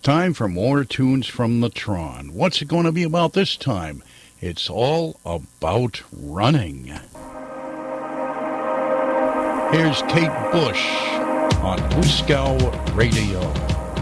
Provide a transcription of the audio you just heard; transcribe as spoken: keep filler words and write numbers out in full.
time for more tunes from the Tron. What's it going to be about this time? It's all about running. Here's Kate Bush on Booskow Radio.